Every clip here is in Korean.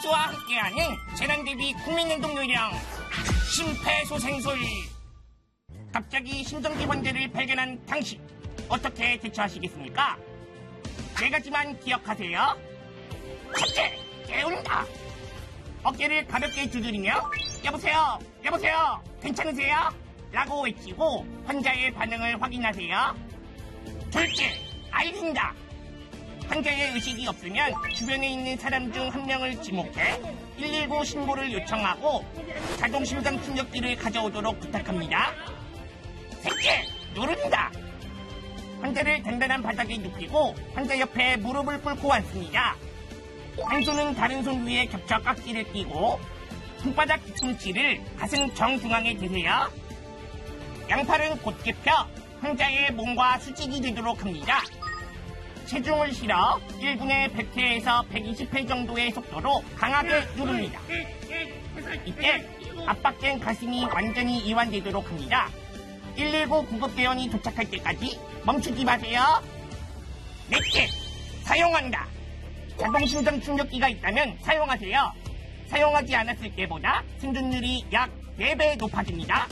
TBS와 함께하는 재난대비 국민행동 요령 심폐소생술. 갑자기 심정지 환자를 발견한 당신, 어떻게 대처하시겠습니까? 네 가지만 기억하세요. 첫째, 깨운다. 어깨를 가볍게 두드리며 여보세요, 여보세요, 괜찮으세요? 라고 외치고 환자의 반응을 확인하세요. 둘째, 알린다. 환자의 의식이 없으면 주변에 있는 사람 중 한 명을 지목해 119 신고를 요청하고 자동심장 충격기를 가져오도록 부탁합니다. 셋째, 누른다. 환자를 단단한 바닥에 눕히고 환자 옆에 무릎을 꿇고 앉습니다. 한 손은 다른 손 위에 겹쳐 깍지를 끼고 손바닥 뒤꿈치를 가슴 정중앙에 대세요. 양팔은 곧게 펴 환자의 몸과 수직이 되도록 합니다. 체중을 실어 1분에 100회에서 120회 정도의 속도로 강하게 누릅니다. 이때 압박된 가슴이 완전히 이완되도록 합니다. 119 구급대원이 도착할 때까지 멈추지 마세요. 넷째, 사용한다. 자동심장 충격기가 있다면 사용하세요. 사용하지 않았을 때보다 생존율이 약 4배 높아집니다.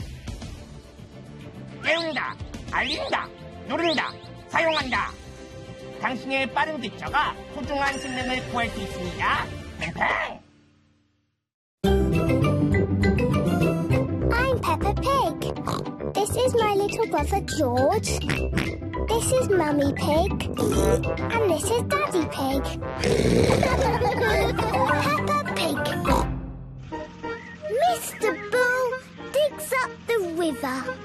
깨운다, 알린다, 누른다, 사용한다. 당신의 빠른 대처가 소중한 생명을 구할 수 있습니다. 팽팽! I'm Peppa Pig. This is my little brother George. This is Mummy Pig. And this is Daddy Pig. Peppa Pig. Mr. Bull digs up the river.